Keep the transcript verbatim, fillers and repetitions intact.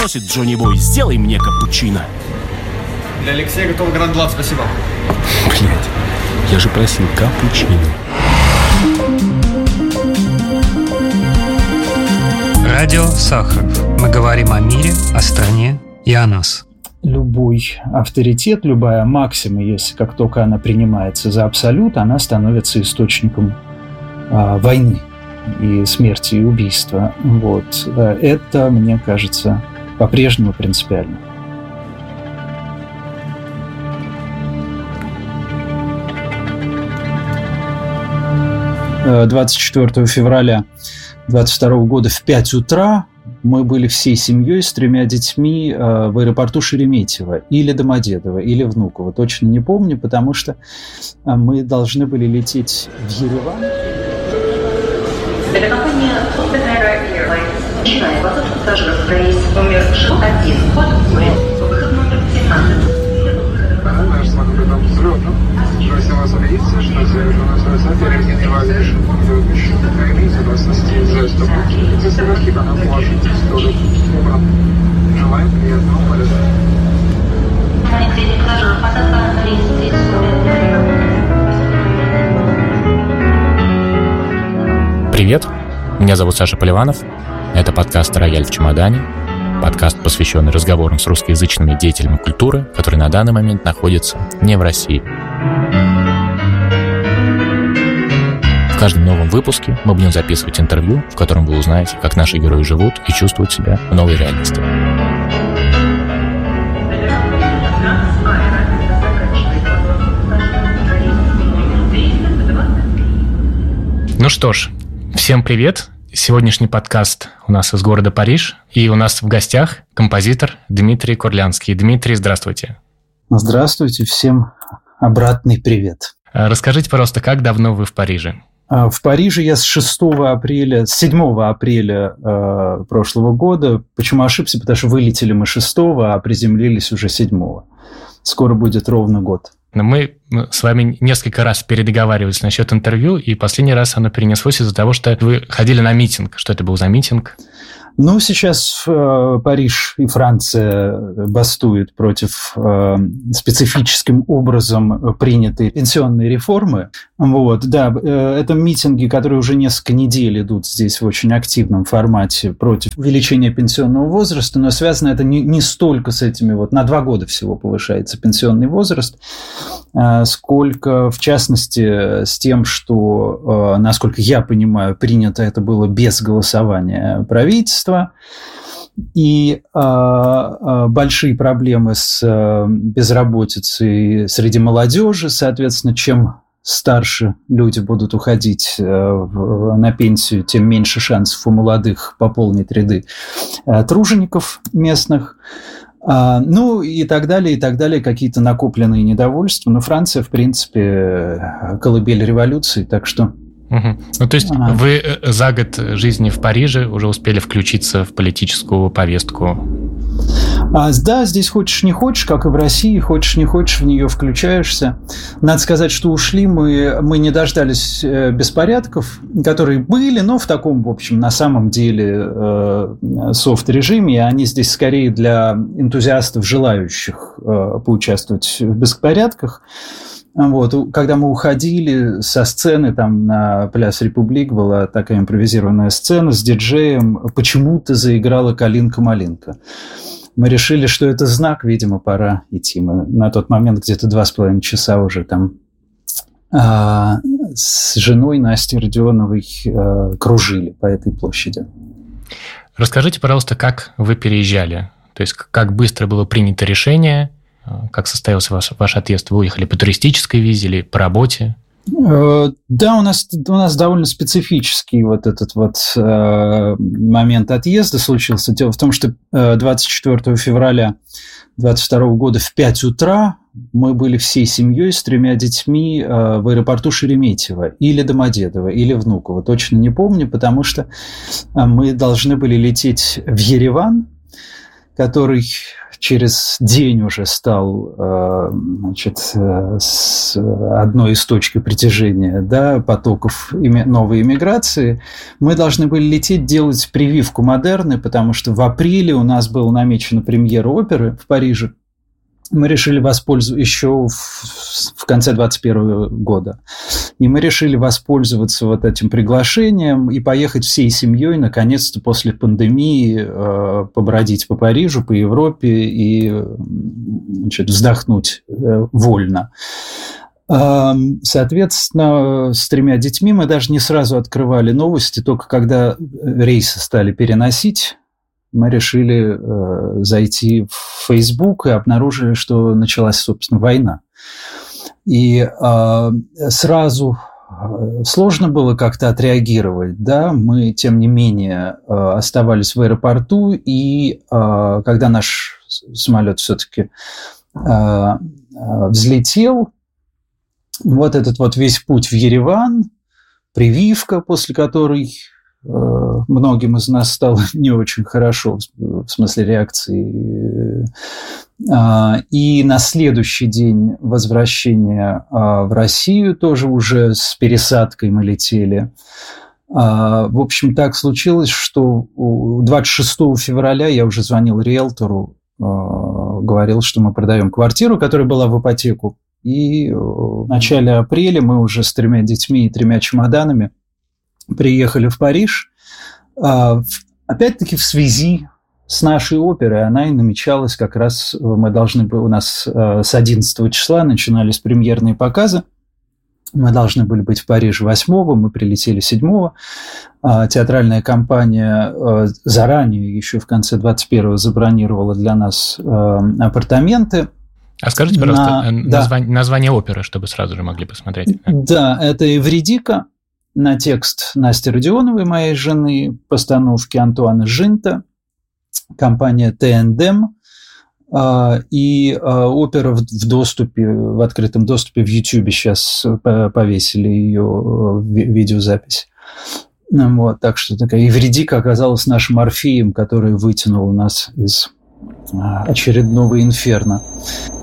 Просит Джонни Бой, сделай мне капучино. Для Алексея готов гранд-лад, спасибо. Блять, я же просил капучино. Радио Сахаров. Мы говорим о мире, о стране и о нас. Любой авторитет, любая максима, если как только она принимается за абсолют, она становится источником а, войны и смерти, и убийства. Вот. Это, мне кажется, по-прежнему принципиально. двадцать четвёртого февраля двадцать второго года в пять утра мы были всей семьей с тремя детьми в аэропорту Шереметьево или Домодедово, или Внуково. Точно не помню, потому что мы должны были лететь в Ереван. Авиакомпания Сухотная Airlines начинает воздух пассажиров на рейс номер шестьсот один вход в море, выход номер семнадцать. Наш самолетом взлетом. Просим вас убедиться, что завершена высота регенеральной ведущей тройны безопасности жестов. Заставки на положить в сторону. Желаем приятного полета. Среди пассажиров посадка на рейс тридцать. Привет, меня зовут Саша Поливанов. Это подкаст «Рояль в чемодане». Подкаст, посвященный разговорам с русскоязычными деятелями культуры, которые на данный момент находятся не в России. В каждом новом выпуске мы будем записывать интервью, в котором вы узнаете, как наши герои живут и чувствуют себя в новой реальности. Ну что ж, всем привет. Сегодняшний подкаст у нас из города Париж, и у нас в гостях композитор Дмитрий Курлянский. Дмитрий, здравствуйте. Здравствуйте, всем обратный привет. Расскажите, пожалуйста, как давно вы в Париже? В Париже я с шестого апреля, с седьмого апреля э, прошлого года. Почему ошибся? Потому что вылетели мы шестого, а приземлились уже седьмого. Скоро будет ровно год. Мы с вами несколько раз передоговаривались насчет интервью, и последний раз оно перенеслось из-за того, что вы ходили на митинг. Что это был за митинг? Ну, сейчас э, Париж и Франция бастуют против э, специфическим образом принятой пенсионной реформы. Вот, да, э, это митинги, которые уже несколько недель идут здесь в очень активном формате против увеличения пенсионного возраста, но связано это не, не столько с этими, вот на два года всего повышается пенсионный возраст, э, сколько, в частности, с тем, что, э, насколько я понимаю, принято это было без голосования правительства, и э, э, большие проблемы с э, безработицей среди молодежи, соответственно, чем старше люди будут уходить э, в, на пенсию, тем меньше шансов у молодых пополнить ряды э, тружеников местных. А, ну и так далее, и так далее, какие-то накопленные недовольства. Но Франция, в принципе, колыбель революции, так что... Угу. Ну, то есть ага. Вы за год жизни в Париже уже успели включиться в политическую повестку? А, да, здесь хочешь не хочешь, как и в России, хочешь не хочешь, в нее включаешься. Надо сказать, что ушли мы, мы не дождались беспорядков, которые были, но в таком, в общем, на самом деле э, софт-режиме, и они здесь скорее для энтузиастов, желающих э, поучаствовать в беспорядках. Вот, когда мы уходили со сцены, там на Пляс Републик была такая импровизированная сцена с диджеем, почему-то заиграла «Калинка-малинка». Мы решили, что это знак, видимо, пора идти. Мы на тот момент где-то два с половиной часа уже там а, с женой Настей Родионовой а, кружили по этой площади. Расскажите, пожалуйста, как вы переезжали? То есть, как быстро было принято решение? Как состоялся ваш, ваш отъезд? Вы уехали по туристической визе или по работе? Да, у нас, у нас довольно специфический вот этот вот э, момент отъезда случился. Дело в том, что двадцать четвёртого февраля двадцать второго года в пять утра мы были всей семьей с тремя детьми э, в аэропорту Шереметьево или Домодедово, или Внуково. Точно не помню, потому что мы должны были лететь в Ереван. который через день уже стал, значит, с одной из точек притяжения, да, потоков новой иммиграции, мы должны были лететь делать прививку Модерны, потому что в апреле у нас была намечена премьера оперы в Париже. Мы решили воспользоваться еще в, в конце двадцать первого года. И мы решили воспользоваться вот этим приглашением и поехать всей семьей, наконец-то, после пандемии, э, побродить по Парижу, по Европе и, значит, вздохнуть э, вольно. Э, соответственно, с тремя детьми мы даже не сразу открывали новости, только когда рейсы стали переносить, мы решили э, зайти в Facebook и обнаружили, что началась, собственно, война. И э, сразу сложно было как-то отреагировать, да, мы, тем не менее, э, оставались в аэропорту, и э, когда наш самолет все-таки э, э, взлетел, вот этот вот весь путь в Ереван, прививка, после которой многим из нас стало не очень хорошо в смысле реакции. И на следующий день возвращения в Россию тоже уже с пересадкой мы летели. В общем, так случилось, что двадцать шестого февраля я уже звонил риэлтору, говорил, что мы продаем квартиру, которая была в ипотеку. И в начале апреля мы уже с тремя детьми и тремя чемоданами приехали в Париж, опять-таки в связи с нашей оперой. Она и намечалась как раз, мы должны были, у нас с одиннадцатого числа начинались премьерные показы, мы должны были быть в Париже восьмого, мы прилетели седьмого. Театральная компания заранее, еще в конце двадцать первого, забронировала для нас апартаменты. А скажите, пожалуйста, на... название, да. название оперы, чтобы сразу же могли посмотреть. Да, это «Эвридика», на текст Насти Родионовой, моей жены, постановки Антуана Жинта, компания «Тэндем», и опера в доступе, в открытом доступе в Ютьюбе сейчас повесили ее видеозапись. Вот, так что такая «Эвридика» оказалась нашим Орфеем, который вытянул нас из очередного инферно.